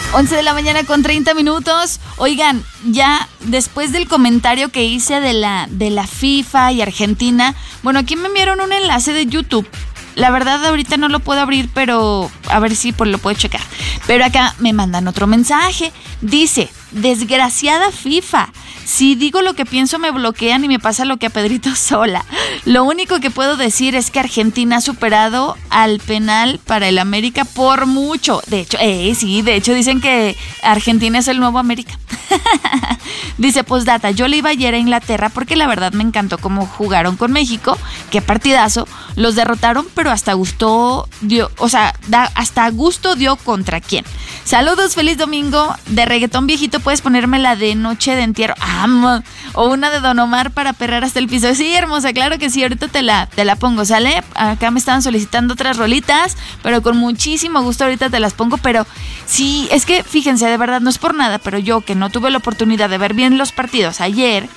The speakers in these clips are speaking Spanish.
11 de la mañana con 30 minutos. Oigan, ya después del comentario que hice de la FIFA y Argentina, bueno, aquí me enviaron un enlace de YouTube. La verdad ahorita no lo puedo abrir, pero a ver si pues lo puedo checar. Pero acá me mandan otro mensaje. Dice, desgraciada FIFA, si digo lo que pienso me bloquean y me pasa lo que a Pedrito Sola. Lo único que puedo decir es que Argentina ha superado al penal para el América por mucho. De hecho, sí, de hecho dicen que Argentina es el nuevo América. Dice, postdata, yo le iba ayer a Inglaterra porque la verdad me encantó cómo jugaron con México. Qué partidazo. Los derrotaron, pero hasta gusto dio, hasta gusto dio contra quién. Saludos, feliz domingo. De reggaetón viejito puedes ponerme la de Noche de Entierro. O una de Don Omar para perrar hasta el piso. Sí, hermosa, claro que sí, ahorita te la pongo, ¿sale? Acá me estaban solicitando otras rolitas, pero con muchísimo gusto ahorita te las pongo. Pero sí, es que fíjense, de verdad, no es por nada, pero yo que no tuve la oportunidad de ver bien los partidos ayer,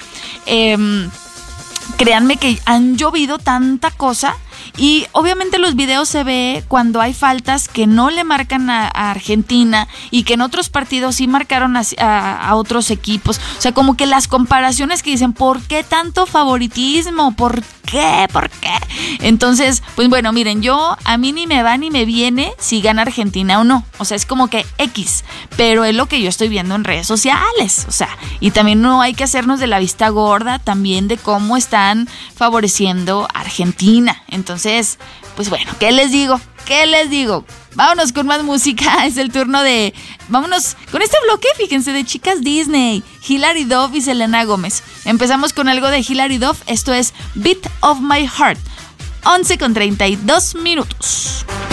créanme que han llovido tanta cosa. Y obviamente los videos se ve cuando hay faltas que no le marcan a Argentina y que en otros partidos sí marcaron a otros equipos. O sea, como que las comparaciones que dicen, ¿por qué tanto favoritismo? ¿Por qué? Entonces, pues bueno, miren, a mí ni me va ni me viene si gana Argentina o no. O sea, es como que X, pero es lo que yo estoy viendo en redes sociales. O sea, y también no hay que hacernos de la vista gorda también de cómo están favoreciendo a Argentina. Entonces, pues bueno, ¿qué les digo? Vámonos con más música, es el turno de... Vámonos con este bloque, fíjense, de chicas Disney, Hilary Duff y Selena Gómez. Empezamos con algo de Hilary Duff, esto es Beat of My Heart, 11 con 32 minutos.